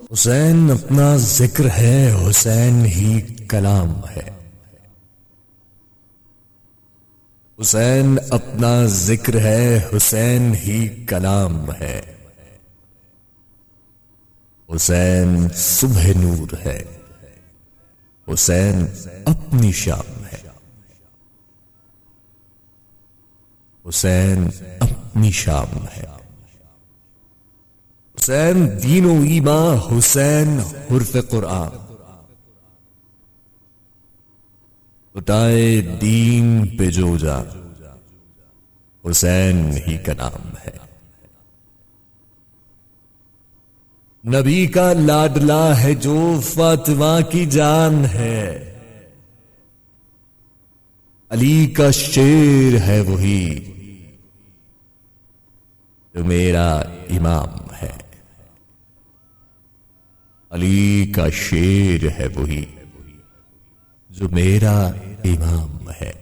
हुसैन अपना जिक्र है, हुसैन ही कलाम है। हुसैन अपना जिक्र है, हुसैन ही कलाम है। हुसैन सुबह नूर है, हुसैन अपनी शाम है। हुसैन अपनी शाम है। हुसैन दीनो ईमा, हुसैन हुर्फ कुरान। उठाए दीन पे जो जा, हुसैन ही का नाम है। नबी का लाडला है जो फातिमा की जान है। अली का शेर है वही जो मेरा इमाम है। अली का शेर है वही जो मेरा इमाम है।